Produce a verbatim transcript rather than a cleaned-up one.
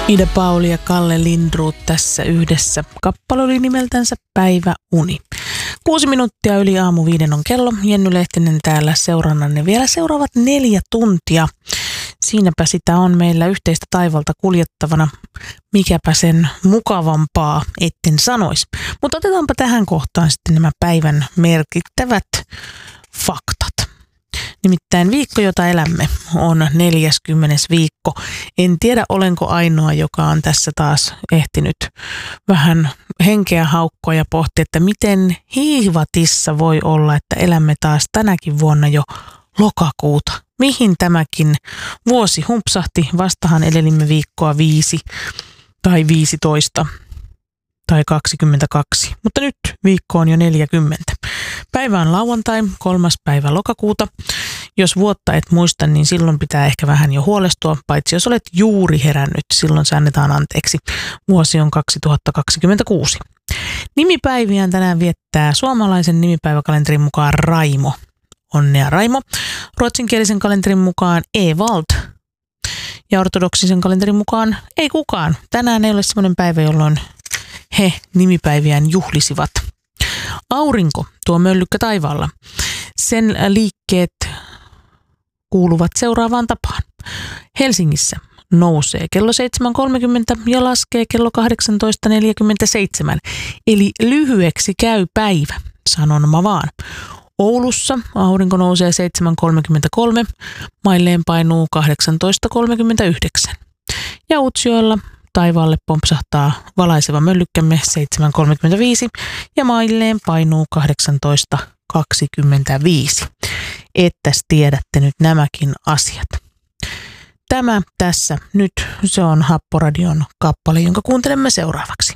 Ida Pauli ja Kalle Lindroth tässä yhdessä. Kappale oli nimeltänsä Päiväuni. Kuusi minuuttia yli aamu viiden on kello. Jenny Lehtinen täällä seurannanne vielä seuraavat neljä tuntia. Siinäpä sitä on meillä yhteistä taivalta kuljettavana. Mikäpä sen mukavampaa, etten sanoisi. Mutta otetaanpa tähän kohtaan sitten nämä päivän merkittävät faktat. Nimittäin viikko, jota elämme, on neljäskymmenes viikko. En tiedä, olenko ainoa, joka on tässä taas ehtinyt vähän henkeä haukkoa ja pohtia, että miten hiivatissa voi olla, että elämme taas tänäkin vuonna jo lokakuuta. Mihin tämäkin vuosi humpsahti? Vastahan edelimme viikkoa viisi tai viisitoista tai kaksikymmentäkaksi, mutta nyt viikko on jo neljäkymmentä. Päivä on lauantai, kolmas päivä lokakuuta. Jos vuotta et muista, niin silloin pitää ehkä vähän jo huolestua, paitsi jos olet juuri herännyt, silloin se annetaan anteeksi. Vuosi on kaksituhattakaksikymmentäkuusi. Nimipäiviään tänään viettää suomalaisen nimipäiväkalenterin mukaan Raimo. Onnea Raimo. Ruotsinkielisen kalenterin mukaan Evald. Ja ortodoksisen kalenterin mukaan ei kukaan. Tänään ei ole semmoinen päivä, jolloin he nimipäiviään juhlisivat. Aurinko, tuo möllykkä taivaalla. Sen liikkeet kuuluvat seuraavaan tapaan. Helsingissä nousee kello seitsemän kolmekymmentä ja laskee kello kahdeksantoista neljäkymmentäseitsemän. Eli lyhyeksi käy päivä, sanon mä vaan. Oulussa aurinko nousee seitsemän kolmekymmentäkolme, mailleen painuu kahdeksantoista kolmekymmentäyhdeksän. Ja Utsjoella taivaalle pompsahtaa valaiseva möllykkämme seitsemän kolmekymmentäviisi ja mailleen painuu kahdeksantoista kaksikymmentäviisi. Ettäs tiedätte nyt nämäkin asiat. Tämä tässä nyt, se on Happoradion kappale, jonka kuuntelemme seuraavaksi.